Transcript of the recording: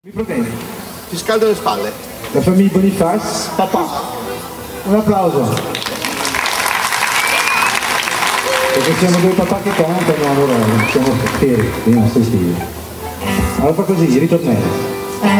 Mi protendi. Ti scaldo le spalle. La famiglia Boniface. Papà. Un applauso. Perché siamo due papà che cantano, allora siamo fieri, non sto stile. Allora fa così, ritornello.